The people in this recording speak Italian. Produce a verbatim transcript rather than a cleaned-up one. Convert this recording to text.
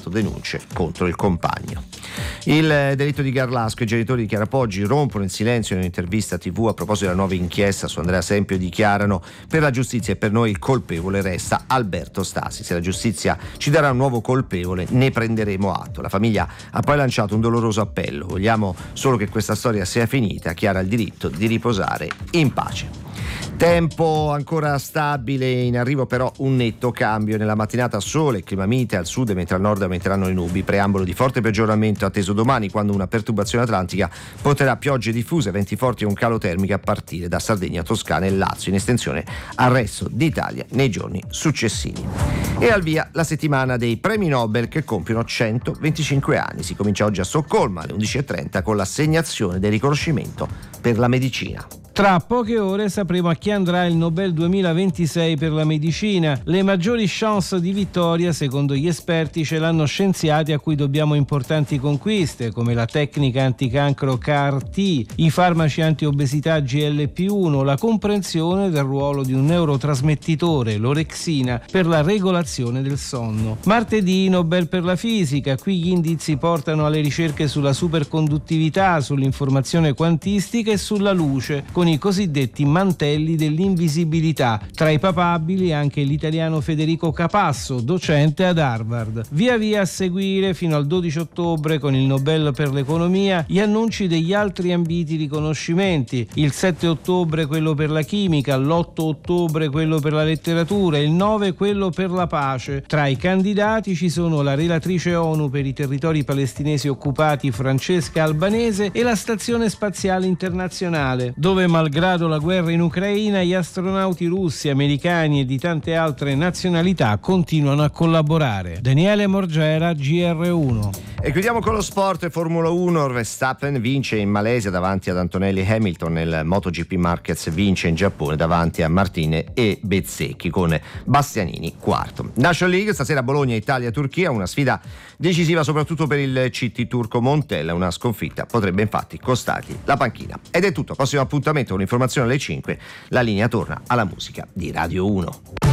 presentato denunce contro il compagno. Il delitto di Garlasco, i genitori di Chiara Poggi rompono il silenzio in un'intervista tivù a proposito della nuova inchiesta su Andrea Sempio. Dichiarano: per la giustizia e per noi il colpevole resta Alberto Stasi. Se la giustizia ci darà un nuovo colpevole ne prenderemo atto. La famiglia ha poi lanciato un doloroso appello: vogliamo solo che questa storia sia finita. Chiara ha il diritto di riposare in pace. Tempo ancora stabile, in arrivo però un netto cambio. Nella mattinata sole, clima mite al sud, mentre al nord aumenteranno le nubi. Preambolo di forte peggioramento atteso domani, quando una perturbazione atlantica porterà piogge diffuse, venti forti e un calo termico a partire da Sardegna, Toscana e Lazio, in estensione al resto d'Italia nei giorni successivi. E al via la settimana dei premi Nobel che compiono centoventicinque anni. Si comincia oggi a Stoccolma alle undici e trenta con l'assegnazione del riconoscimento per la medicina. Tra poche ore sapremo a chi andrà il Nobel duemilaventisei per la medicina. Le maggiori chance di vittoria, secondo gli esperti, ce l'hanno scienziati a cui dobbiamo importanti conquiste, come la tecnica anticancro C A R T, i farmaci antiobesità G L P uno, la comprensione del ruolo di un neurotrasmettitore, l'orexina, per la regolazione del sonno. Martedì Nobel per la fisica, qui gli indizi portano alle ricerche sulla superconduttività, sull'informazione quantistica e sulla luce, con i cosiddetti mantelli dell'invisibilità. Tra i papabili anche l'italiano Federico Capasso, docente ad Harvard. Via via a seguire fino al dodici ottobre, con il Nobel per l'economia, gli annunci degli altri ambiti riconoscimenti. Il sette ottobre quello per la chimica, l'otto ottobre quello per la letteratura, il nove quello per la pace. Tra i candidati ci sono la relatrice ONU per i territori palestinesi occupati Francesca Albanese e la Stazione Spaziale Internazionale, dove malgrado la guerra in Ucraina gli astronauti russi, americani e di tante altre nazionalità continuano a collaborare. Daniele Morgera, G R uno. E chiudiamo con lo sport. Formula uno, Verstappen vince in Malesia davanti ad Antonelli Hamilton, nel MotoGP Marquez vince in Giappone davanti a Martine e Bezzecchi, con Bastianini quarto. National League, stasera Bologna, Italia, Turchia, una sfida decisiva soprattutto per il C T turco Montella. Una sconfitta potrebbe infatti costargli la panchina. Ed è tutto, prossimo appuntamento con informazione alle cinque. La linea torna alla musica di Radio uno.